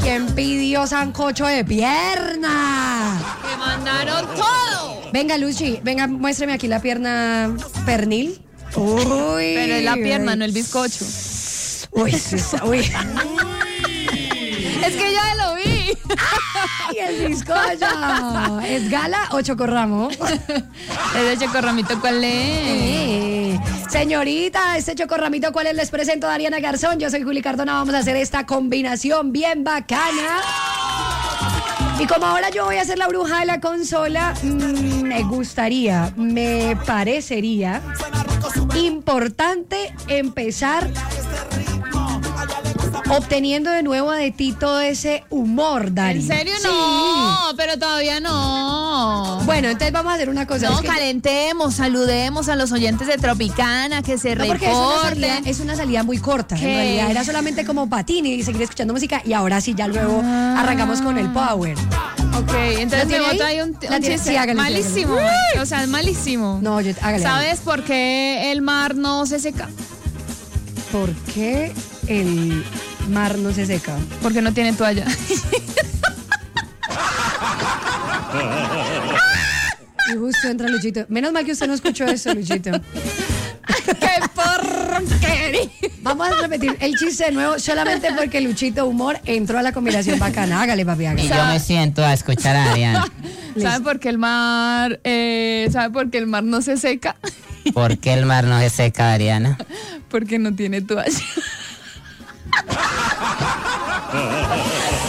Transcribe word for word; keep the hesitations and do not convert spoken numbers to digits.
¿Quién pidió sancocho de pierna? Me mandaron todo. Venga, Luchi, venga, muéstrame aquí la pierna pernil. Uy. Pero es la pierna, no el bizcocho. Uy, sí, uy. Es que ya lo vi. ¡Ay, el bizcocho! ¿Es gala o chocorramo? ¿Es de chocorramito cuál es? Eh, señorita, este chocorramito, ¿cuál es? Les presento a Ariana Garzón. Yo soy Juli Cardona. Vamos a hacer esta combinación bien bacana. Y como ahora yo voy a ser la bruja de la consola, mmm, me gustaría, me parecería importante empezar obteniendo de nuevo de ti todo ese humor, Dari. ¿En serio? Sí. No, pero todavía no. Bueno, entonces vamos a hacer una cosa. No, es que calentemos, saludemos a los oyentes de Tropicana, que se no, porque es una, salida, reporten. es una salida muy corta. ¿Qué? En realidad era solamente como patín y seguir escuchando música y ahora sí ya luego Ah. arrancamos con el power. Ok, entonces me tiene boto ahí? ahí un, ¿La un tiene? chiste. Sí, hágale, malísimo, hágale. o sea, es malísimo. No, yo, hágale. ¿Sabes por qué el mar no se seca? ¿Por qué el mar no se seca? Porque no tiene toalla. Y justo entra Luchito. Menos mal que usted no escuchó eso, Luchito. ¡Qué porquería! Vamos a repetir el chiste de nuevo solamente porque Luchito Humor entró a la combinación bacana. Hágale, papi, hágale. Y yo me siento a escuchar a Ariana. ¿Sabe por qué el mar, eh, ¿sabe por qué el mar no se seca? ¿Por qué el mar no se seca, Ariana? Porque no tiene toalla.